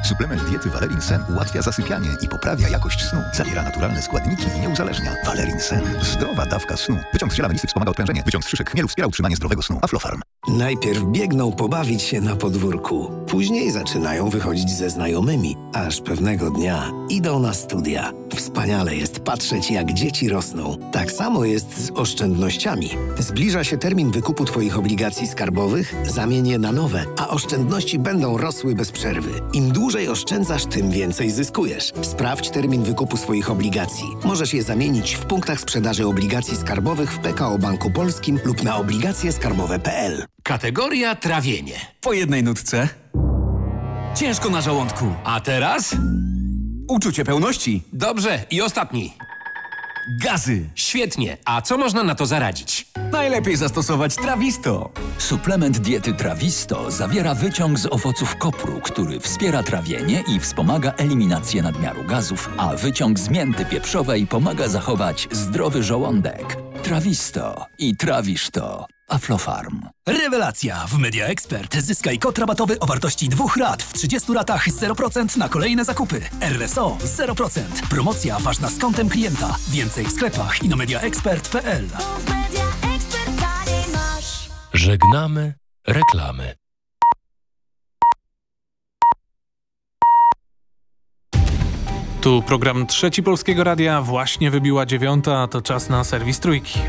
Suplement diety Valerin Sen ułatwia zasypianie i poprawia jakość snu. Zawiera naturalne składniki i nie uzależnia. Valerin Sen. Zdrowa dawka snu. Wyciąg z ziela melisy wspomaga odprężenie. Wyciąg z szyszek chmielu wspiera utrzymanie zdrowego snu. Aflofarm. Najpierw biegną pobawić się na podwórku. Później zaczynają wychodzić ze znajomymi. Aż pewnego dnia idą na studia. Wspaniale jest patrzeć, jak dzieci rosną. Tak samo jest z oszczędnościami. Zbliża się termin wykupu Twoich obligacji skarbowych, zamień je na nowe, a oszczędności będą rosły bez przerwy. Im dłużej oszczędzasz, tym więcej zyskujesz. Sprawdź termin wykupu swoich obligacji. Możesz je zamienić w punktach sprzedaży obligacji skarbowych w PKO Banku Polskim lub na obligacjeskarbowe.pl. Kategoria trawienie. Po jednej nutce. Ciężko na żołądku. A teraz? Uczucie pełności. Dobrze, i ostatni. Gazy. Świetnie. A co można na to zaradzić? Najlepiej zastosować Trawisto. Suplement diety Trawisto zawiera wyciąg z owoców kopru, który wspiera trawienie i wspomaga eliminację nadmiaru gazów, a wyciąg z mięty pieprzowej pomaga zachować zdrowy żołądek. Trawisto i trawisz to. Aflofarm. Rewelacja! W Media Expert zyskaj kod rabatowy o wartości 2 rat w 30 ratach 0% na kolejne zakupy. RSO 0%. Promocja ważna z kontem klienta. Więcej w sklepach i na mediaexpert.pl. Żegnamy reklamy. Tu program Trzeci Polskiego Radia. Właśnie wybiła 9:00, a to czas na serwis Trójki.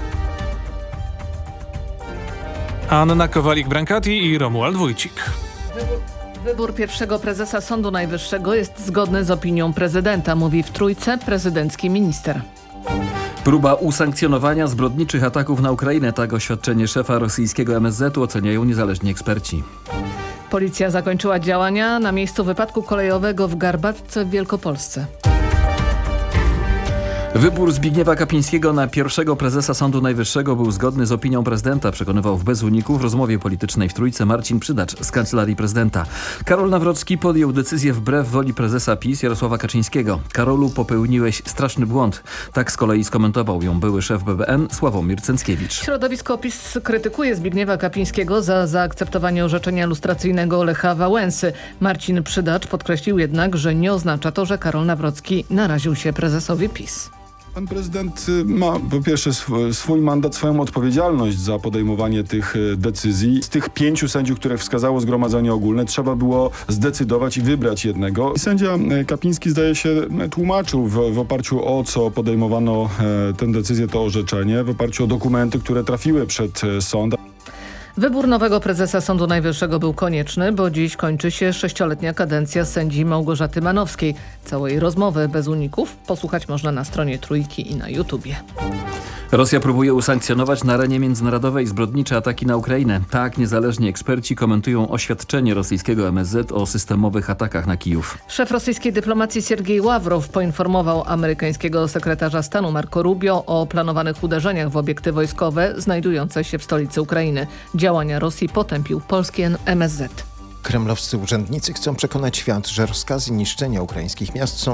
Anna Kowalik-Brankati i Romuald Wójcik. Wybór pierwszego prezesa Sądu Najwyższego jest zgodny z opinią prezydenta, mówi w Trójce prezydencki minister. Próba usankcjonowania zbrodniczych ataków na Ukrainę, tak oświadczenie szefa rosyjskiego MSZ-u oceniają niezależni eksperci. Policja zakończyła działania na miejscu wypadku kolejowego w Garbatce w Wielkopolsce. Wybór Zbigniewa Kapińskiego na pierwszego prezesa Sądu Najwyższego był zgodny z opinią prezydenta, przekonywał w Bez Uniku w rozmowie politycznej w Trójce Marcin Przydacz z Kancelarii Prezydenta. Karol Nawrocki podjął decyzję wbrew woli prezesa PiS Jarosława Kaczyńskiego. Karolu, popełniłeś straszny błąd. Tak z kolei skomentował ją były szef BBN Sławomir Cęckiewicz. Środowisko PiS krytykuje Zbigniewa Kapińskiego za zaakceptowanie orzeczenia lustracyjnego Lecha Wałęsy. Marcin Przydacz podkreślił jednak, że nie oznacza to, że Karol Nawrocki naraził się prezesowi PiS. Pan prezydent ma po pierwsze swój mandat, swoją odpowiedzialność za podejmowanie tych decyzji. Z tych 5 sędziów, których wskazało Zgromadzenie Ogólne, trzeba było zdecydować i wybrać jednego. Sędzia Kapiński, zdaje się, tłumaczył w oparciu o co podejmowano tę decyzję, to orzeczenie, w oparciu o dokumenty, które trafiły przed sąd. Wybór nowego prezesa Sądu Najwyższego był konieczny, bo dziś kończy się 6-letnia kadencja sędzi Małgorzaty Manowskiej. Całej rozmowy bez uników posłuchać można na stronie Trójki i na YouTubie. Rosja próbuje usankcjonować na arenie międzynarodowej zbrodnicze ataki na Ukrainę. Tak niezależni eksperci komentują oświadczenie rosyjskiego MSZ o systemowych atakach na Kijów. Szef rosyjskiej dyplomacji Siergiej Ławrow poinformował amerykańskiego sekretarza stanu Marco Rubio o planowanych uderzeniach w obiekty wojskowe znajdujące się w stolicy Ukrainy. Działania Rosji potępił polski MSZ. Kremlowscy urzędnicy chcą przekonać świat, że rozkazy niszczenia ukraińskich miast są